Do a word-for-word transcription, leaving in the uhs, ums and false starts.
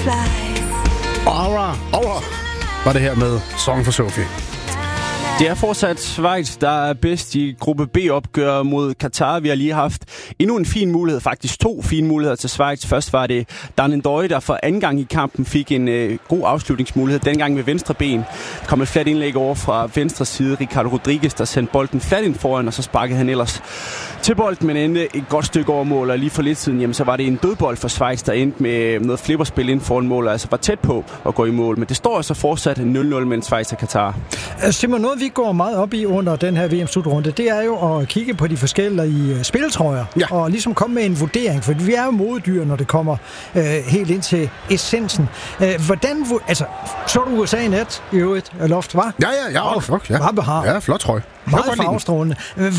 Aura, Aura var det her med Song for Sophie. Det er fortsat Schweiz, der er bedst i gruppe B-opgør mod Katar. Vi har lige haft endnu en fin mulighed, faktisk to fine muligheder til Schweiz. Først var det Dan Ndøye, der for anden gang i kampen fik en øh, god afslutningsmulighed. Dengang med venstre ben. Der kom et fladt indlæg over fra venstre side. Ricardo Rodriguez, der sendte bolden fladt ind foran, og så sparkede han ellers til bolden, men endte et godt stykke over mål. Og lige for lidt siden, jamen, så var det en dødbold for Schweiz, der endte med noget flipperspil ind foran mål, og altså var tæt på at gå i mål. Men det står altså fortsat nul nul mellem Schweiz og Katar. Simon, noget vi går meget op i under den her V M-slutrunde, det er jo at kigge på de forskellige spiltrøjer, ja. Og ligesom komme med en vurdering, for vi er jo modedyr, når det kommer øh, helt ind til essensen. Øh, hvordan, altså, så du U S A i nat i øvrigt, Loft, var? Ja, ja, ja, oh, fuck, ja. Var behar. Ja, flot trøje. Meget farvestrålende.